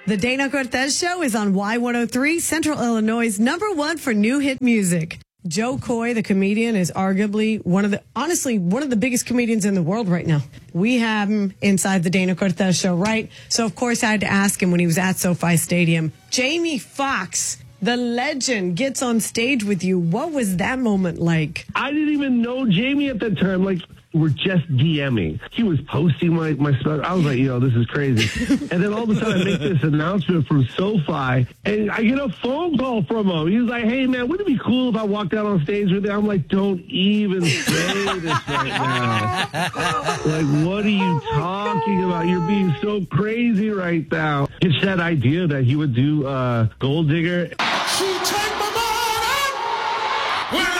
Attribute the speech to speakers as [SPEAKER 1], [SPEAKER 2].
[SPEAKER 1] The Dana Cortez Show is on Y103, Central Illinois' #1 for new hit music. Joe Coy, the comedian, is arguably one of the biggest comedians in the world right now. We have him inside the Dana Cortez Show, right? So, of course, I had to ask him when he was at SoFi Stadium. Jamie Foxx, the legend, gets on stage with you. What was that moment like?
[SPEAKER 2] I didn't even know Jamie at that time. Like, we're just DMing. He was posting my stuff. I was like, this is crazy. And then all of a sudden I make this announcement from SoFi, and I get a phone call from him. He's like, hey, man, wouldn't it be cool if I walked out on stage with you? I'm like, don't even say this right now. Like, what are you talking about? You're being so crazy right now. It's that idea that he would do Gold Digger.
[SPEAKER 3] She take my money.